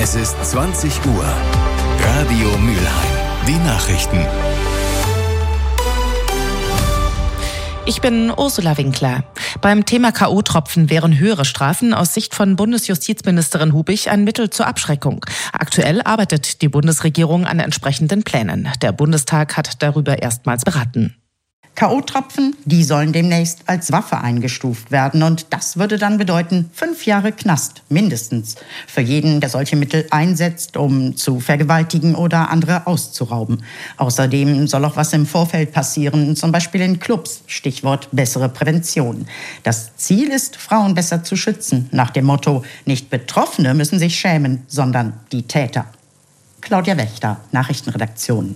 Es ist 20 Uhr. Radio Mülheim. Die Nachrichten. Ich bin Ursula Winkler. Beim Thema K.O.-Tropfen wären höhere Strafen aus Sicht von Bundesjustizministerin Hubich ein Mittel zur Abschreckung. Aktuell arbeitet die Bundesregierung an entsprechenden Plänen. Der Bundestag hat darüber erstmals beraten. K.O.-Tropfen, die sollen demnächst als Waffe eingestuft werden. Und das würde dann bedeuten 5 Jahre Knast, mindestens, für jeden, der solche Mittel einsetzt, um zu vergewaltigen oder andere auszurauben. Außerdem soll auch was im Vorfeld passieren, zum Beispiel in Clubs, Stichwort bessere Prävention. Das Ziel ist, Frauen besser zu schützen, nach dem Motto, nicht Betroffene müssen sich schämen, sondern die Täter. Claudia Wächter, Nachrichtenredaktion.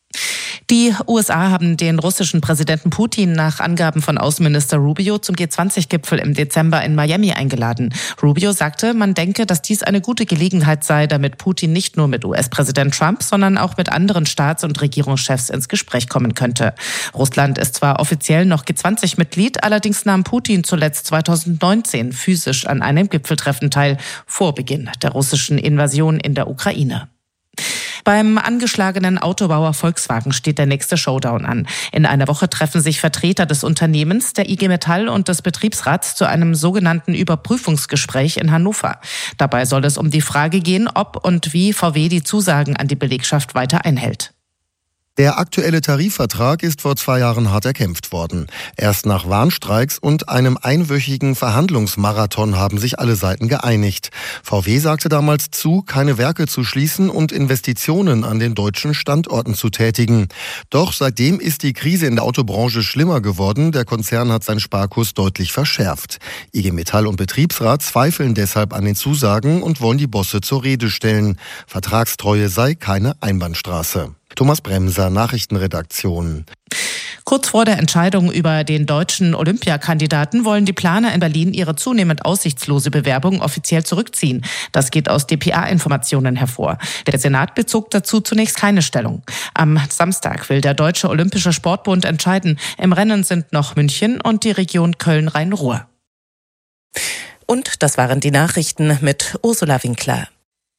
Die USA haben den russischen Präsidenten Putin nach Angaben von Außenminister Rubio zum G20-Gipfel im Dezember in Miami eingeladen. Rubio sagte, man denke, dass dies eine gute Gelegenheit sei, damit Putin nicht nur mit US-Präsident Trump, sondern auch mit anderen Staats- und Regierungschefs ins Gespräch kommen könnte. Russland ist zwar offiziell noch G20-Mitglied, allerdings nahm Putin zuletzt 2019 physisch an einem Gipfeltreffen teil, vor Beginn der russischen Invasion in der Ukraine. Beim angeschlagenen Autobauer Volkswagen steht der nächste Showdown an. In einer Woche treffen sich Vertreter des Unternehmens, der IG Metall und des Betriebsrats zu einem sogenannten Überprüfungsgespräch in Hannover. Dabei soll es um die Frage gehen, ob und wie VW die Zusagen an die Belegschaft weiter einhält. Der aktuelle Tarifvertrag ist vor 2 Jahren hart erkämpft worden. Erst nach Warnstreiks und einem einwöchigen Verhandlungsmarathon haben sich alle Seiten geeinigt. VW sagte damals zu, keine Werke zu schließen und Investitionen an den deutschen Standorten zu tätigen. Doch seitdem ist die Krise in der Autobranche schlimmer geworden. Der Konzern hat seinen Sparkurs deutlich verschärft. IG Metall und Betriebsrat zweifeln deshalb an den Zusagen und wollen die Bosse zur Rede stellen. Vertragstreue sei keine Einbahnstraße. Thomas Bremser, Nachrichtenredaktion. Kurz vor der Entscheidung über den deutschen Olympiakandidaten wollen die Planer in Berlin ihre zunehmend aussichtslose Bewerbung offiziell zurückziehen. Das geht aus dpa-Informationen hervor. Der Senat bezog dazu zunächst keine Stellung. Am Samstag will der Deutsche Olympische Sportbund entscheiden. Im Rennen sind noch München und die Region Köln-Rhein-Ruhr. Und das waren die Nachrichten mit Ursula Winkler.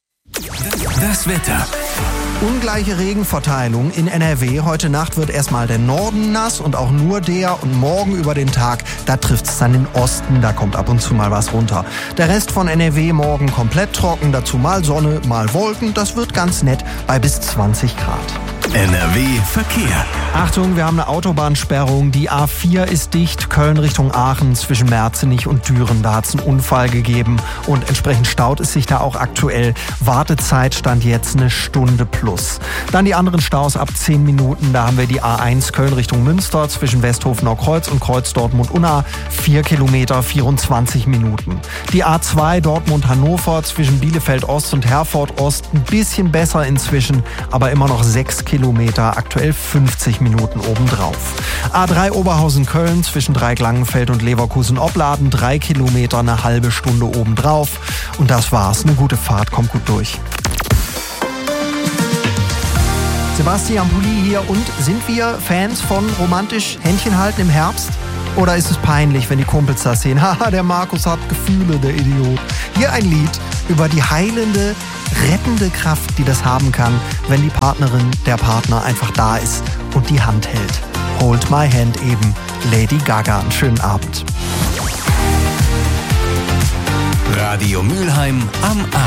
Das Wetter. Ungleiche Regenverteilung in NRW. Heute Nacht wird erstmal der Norden nass und auch nur der. Und morgen über den Tag, da trifft es dann den Osten. Da kommt ab und zu mal was runter. Der Rest von NRW morgen komplett trocken. Dazu mal Sonne, mal Wolken. Das wird ganz nett bei bis 20 Grad. NRW Verkehr. Achtung, wir haben eine Autobahnsperrung. Die A4 ist dicht. Köln Richtung Aachen zwischen Merzenich und Düren. Da hat es einen Unfall gegeben. Und entsprechend staut es sich da auch aktuell. Wartezeit stand jetzt 1 Stunde plus. Dann die anderen Staus ab 10 Minuten. Da haben wir die A1 Köln Richtung Münster zwischen Westhofener Kreuz und Kreuz Dortmund-Unna. 4 Kilometer, 24 Minuten. Die A2 Dortmund-Hannover zwischen Bielefeld-Ost und Herford-Ost. Ein bisschen besser inzwischen, aber immer noch 6 Kilometer, aktuell 50 Minuten obendrauf. A3 Oberhausen-Köln zwischen Dreieck-Langenfeld und Leverkusen-Opladen. 3 Kilometer, eine halbe Stunde obendrauf. Und das war's. Eine gute Fahrt, kommt gut durch. Sebastian Bulli hier und sind wir Fans von romantisch Händchen halten im Herbst? Oder ist es peinlich, wenn die Kumpels das sehen? Haha, der Markus hat Gefühle, der Idiot. Hier ein Lied über die heilende, rettende Kraft, die das haben kann, wenn die Partnerin, der Partner einfach da ist und die Hand hält. Hold my hand eben, Lady Gaga. Einen schönen Abend. Radio Mülheim am Abend.